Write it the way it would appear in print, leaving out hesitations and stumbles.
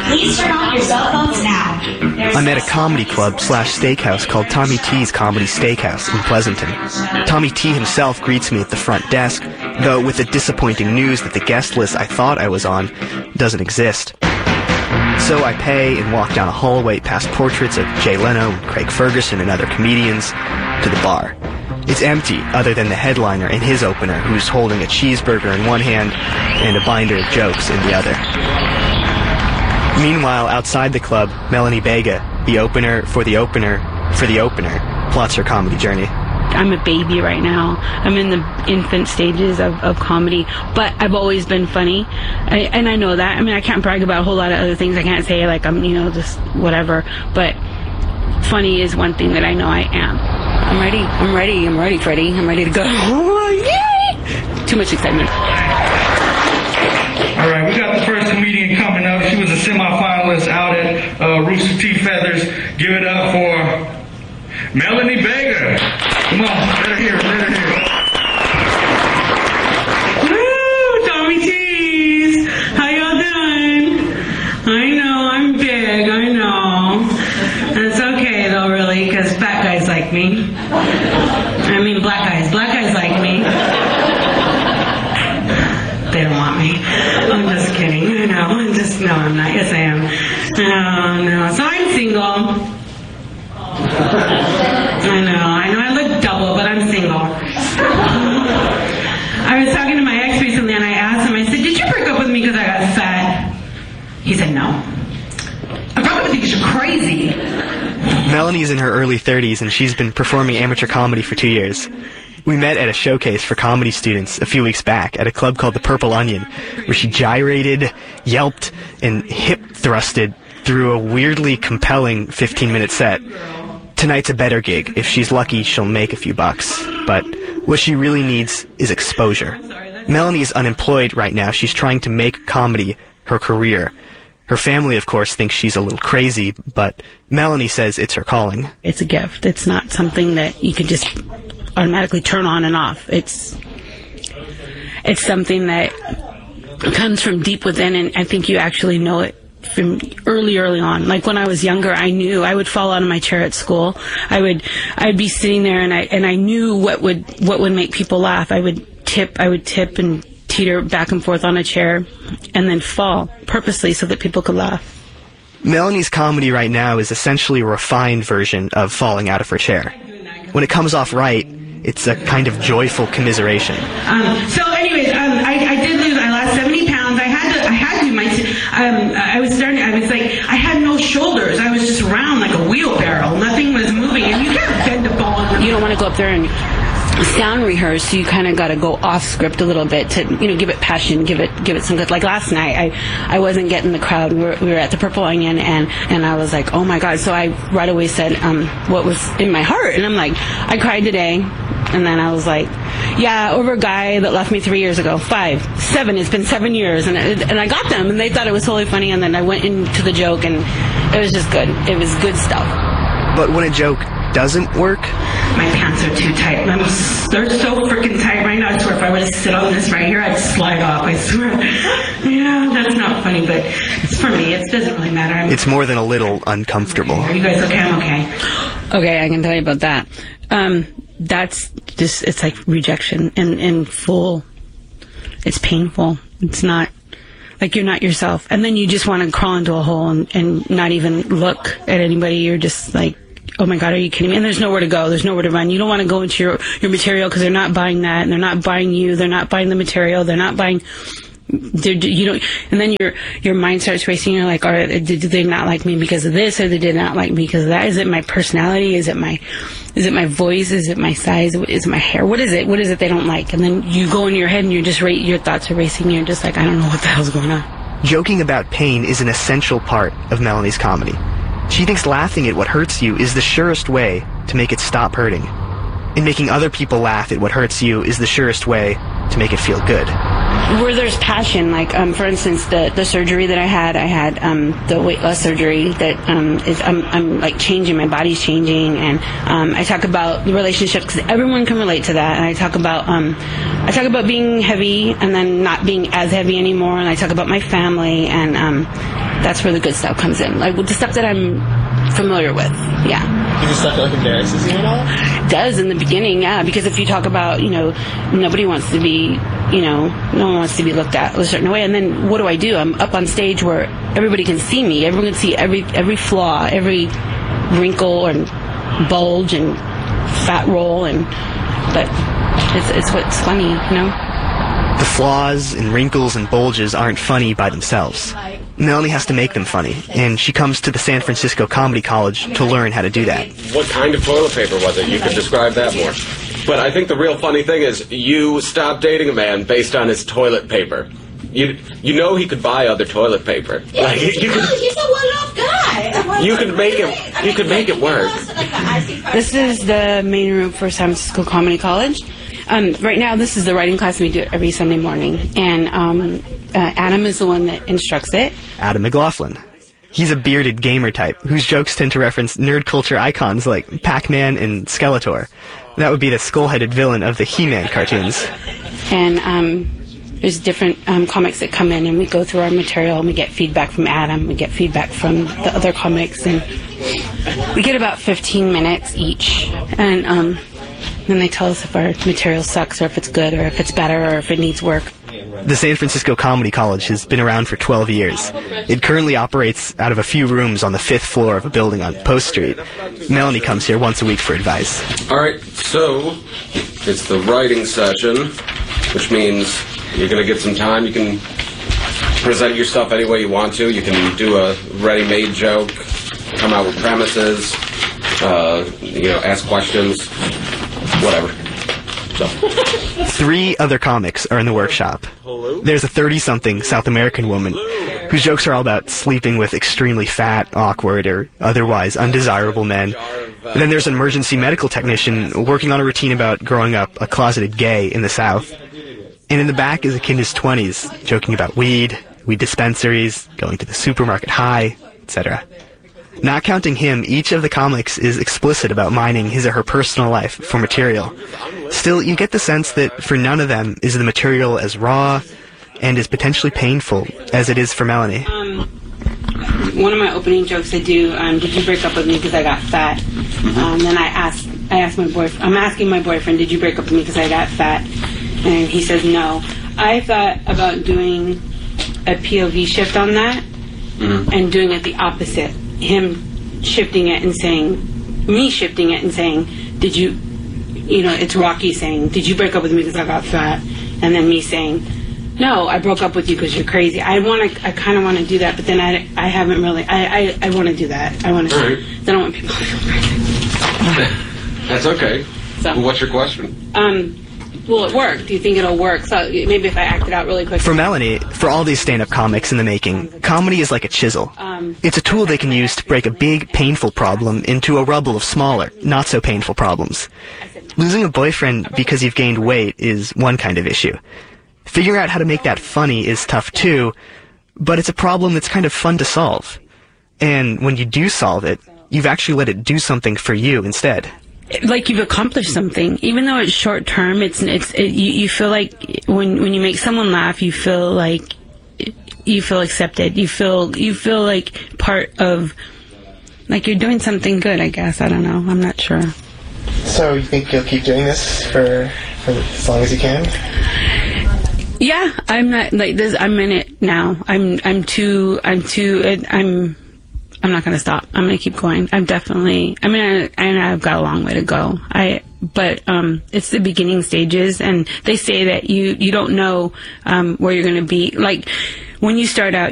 Please turn off your cell phones now. I'm at a comedy club / steakhouse called Tommy T's Comedy Steakhouse in Pleasanton. Tommy T himself greets me at the front desk, though with the disappointing news that the guest list I thought I was on doesn't exist. So I pay and walk down a hallway past portraits of Jay Leno, Craig Ferguson, and other comedians to the bar. It's empty, other than the headliner and his opener, who's holding a cheeseburger in one hand and a binder of jokes in the other. Meanwhile, outside the club, Melanie Bega, the opener, plots her comedy journey. I'm a baby right now. I'm in the infant stages of comedy, but I've always been funny, and I know that. I mean, I can't brag about a whole lot of other things. I can't say, like, I'm, just whatever, but funny is one thing that I know I am. I'm ready, Freddie. I'm ready to go. Yay! Too much excitement. All right, we got the first comedian coming up. She was a semifinalist out at Rooster Teeth Feathers. Give it up for Melanie Bega. Come on, let her hear it. Woo, Tommy T's. How y'all doing? I know, I'm big, I know. It's okay though, really, because fat guys like me. I mean, black guys like me. They don't want me. I'm just kidding. No, I'm not. Yes, I am. No. So I'm single. I know. I look double, but I'm single. I was talking to my ex recently, and I asked him, I said, did you break up with me because I got fat? He said, no. I probably think you're crazy. Melanie's in her early 30s, and she's been performing amateur comedy for 2 years. We met at a showcase for comedy students a few weeks back at a club called the Purple Onion, where she gyrated, yelped, and hip-thrusted through a weirdly compelling 15-minute set. Tonight's a better gig. If she's lucky, she'll make a few bucks. But what she really needs is exposure. Melanie is unemployed right now. She's trying to make comedy her career. Her family, of course, thinks she's a little crazy, but Melanie says it's her calling. It's a gift. It's not something that you can just automatically turn on and off. It's something that comes from deep within, and I think you actually know it from early on. Like when I was younger, I knew I would fall out of my chair at school. I'd be sitting there, and I knew what would make people laugh. I would tip and teeter back and forth on a chair, and then fall purposely so that people could laugh. Melanie's comedy right now is essentially a refined version of falling out of her chair. When it comes off right, it's a kind of joyful commiseration. So anyways, I lost 70 pounds. I had to, I had no shoulders. I was just round like a wheelbarrow. Nothing was moving, and you can't bend a ball. You don't want to go up there and sound rehearse, so you kind of got to go off script a little bit to, give it passion, give it some good. Like last night, I wasn't getting the crowd. We were at the Purple Onion, and I was like, oh my God. So I right away said what was in my heart, and I'm like, I cried today. And then I was like, yeah, over a guy that left me 3 years ago. 5, 7, it's been 7 years. And I got them, and they thought it was totally funny, and then I went into the joke, and it was just good. It was good stuff. But when a joke doesn't work, my pants are too tight. They're so freaking tight right now. I swear if I were to sit on this right here, I'd slide off. I swear. Yeah, that's not funny, but it's for me. It doesn't really matter. It's more than a little uncomfortable. Are you guys okay? I'm okay. Okay, I can tell you about that. That's just, it's like rejection and full. It's painful. It's not, like you're not yourself. And then you just want to crawl into a hole and not even look at anybody. You're just like, oh my God, are you kidding me? And there's nowhere to go. There's nowhere to run. You don't want to go into your material because they're not buying that, and they're not buying you. They're not buying the material. They're not buying, you don't, and then your mind starts racing. You're like, did they not like me because of this, or they did not like me because of that? Is it my personality? Is it my voice? Is it my size? Is it my hair? What is it? What is it they don't like? And then you go in your head and you're just your thoughts are racing. You're just like, I don't know what the hell's going on. Joking about pain is an essential part of Melanie's comedy. She thinks laughing at what hurts you is the surest way to make it stop hurting. And making other people laugh at what hurts you is the surest way to make it feel good. where there's passion, like for instance, the surgery that I had the weight loss surgery that I'm like changing, my body's changing, and I talk about the relationships because everyone can relate to that, and I talk about being heavy and then not being as heavy anymore, and I talk about my family, and that's where the good stuff comes in, like with the stuff that I'm familiar with. Yeah. Does this stuff like embarrasses you at all? It does in the beginning, yeah, because if you talk about, nobody wants to be, no one wants to be looked at a certain way, and then what do? I'm up on stage where everybody can see me, everyone can see every flaw, every wrinkle and bulge and fat roll, but it's what's funny, The flaws and wrinkles and bulges aren't funny by themselves. Melanie has to make them funny, and she comes to the San Francisco Comedy College to learn how to do that. What kind of toilet paper was it? You could describe that more. But I think the real funny thing is you stopped dating a man based on his toilet paper. You know he could buy other toilet paper. Yeah, like, he's a one-off guy. You could make it work. This is the main room for San Francisco Comedy College. Right now, this is the writing class. We do it every Sunday morning, and Adam is the one that instructs it. Adam McLaughlin. He's a bearded gamer type whose jokes tend to reference nerd culture icons like Pac-Man and Skeletor. That would be the skull-headed villain of the He-Man cartoons. And there's different comics that come in, and we go through our material, and we get feedback from Adam, we get feedback from the other comics, and we get about 15 minutes each. And then they tell us if our material sucks, or if it's good, or if it's better, or if it needs work. The San Francisco Comedy College has been around for 12 years. It currently operates out of a few rooms on the 5th floor of a building on Post Street. Melanie comes here once a week for advice. All right, so it's the writing session, which means you're going to get some time. You can present your stuff any way you want to. You can do a ready-made joke, come out with premises, ask questions, whatever. So. 3 other comics are in the workshop. There's a 30-something South American woman whose jokes are all about sleeping with extremely fat, awkward, or otherwise undesirable men. And then there's an emergency medical technician working on a routine about growing up a closeted gay in the South. And in the back is a kid in his 20s joking about weed dispensaries, going to the supermarket high, etc. Not counting him, each of the comics is explicit about mining his or her personal life for material. Still, you get the sense that for none of them is the material as raw and as potentially painful as it is for Melanie. One of my opening jokes I do, did you break up with me because I got fat? Then I asked my boyfriend, I'm asking my boyfriend, did you break up with me because I got fat? And he says no. I thought about doing a POV shift on that and doing it the opposite. Him shifting it and saying, me shifting it and saying, did you, it's Rocky saying, did you break up with me because I got fat? And then me saying, no, I broke up with you because you're crazy. I kind of want to do that, but then I haven't really, I want to do that. I want to, right. I don't want people to feel crazy. That's okay. So, well, what's your question? Will it work? Do you think it'll work? So maybe if I act it out really quick. For Melanie, for all these stand-up comics in the making, comedy is like a chisel. It's a tool they can use to break a big, painful problem into a rubble of smaller, not-so-painful problems. Losing a boyfriend because you've gained weight is one kind of issue. Figuring out how to make that funny is tough too, but it's a problem that's kind of fun to solve. And when you do solve it, you've actually let it do something for you instead. Like you've accomplished something, even though it's short term. You feel like when you make someone laugh, you feel accepted. You feel like part of, like you're doing something good. I guess I don't know. I'm not sure. So you think you'll keep doing this for as long as you can? Yeah, I'm not like this. I'm in it now. I'm not going to stop. I'm going to keep going. I've got a long way to go. But it's the beginning stages, and they say that you don't know where you're going to be. Like when you start out,